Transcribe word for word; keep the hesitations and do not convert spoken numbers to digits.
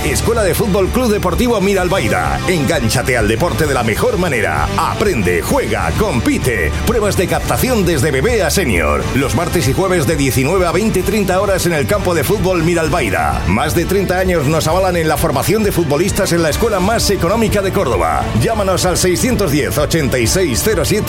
Escuela de Fútbol Club Deportivo Miralbaida. Engánchate al deporte de la mejor manera. Aprende, juega, compite. Pruebas de captación desde bebé a senior. Los martes y jueves de diecinueve a veinte treinta horas en el campo de fútbol Miralbaida. Más de treinta años nos avalan en la formación de futbolistas en la escuela más económica de Córdoba. Llámanos al seiscientos diez, ochenta y seis cero siete